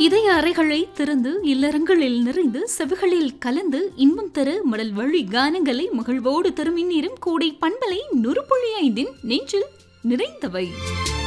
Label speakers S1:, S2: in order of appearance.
S1: இதய அறைகளை திறந்து இல்லறங்களில் நிறைந்து செவிகளில் கலந்து இன்பம் தர மடல் வழி கானங்களை மகிழ்வோடு தரும் இந்நேரம் கூடை பண்பலை 100.5 நெஞ்சில் நிறைந்தவை.